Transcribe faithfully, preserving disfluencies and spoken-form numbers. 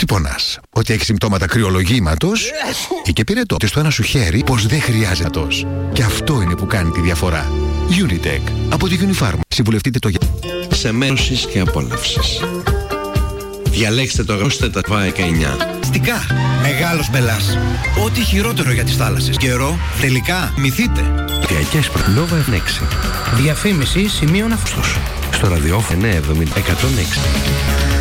πονάς? Ότι έχεις συμπτώματα κρυολογήματος ή και πυρετό? Και στο ένα σου χέρι πως δεν χρειάζεται τος. Και αυτό είναι που κάνει τη διαφορά. Unitec από τη Unifarm. Συμβουλευτείτε το για... Σε μέρωσης και απόλαυσης. Διαλέξτε το γράψτε τα δεκαεννιά. Στικά. Μεγάλος μπελάς. Ό,τι χειρότερο για τις θάλασσες. Καιρό. Τελικά. Μυθείτε. Τιακές Νόβα εφ έξι. Διαφήμιση σημείων αυτούς. Στο ραδιόφωνο εννιακόσια εβδομήντα εκατόν έξι.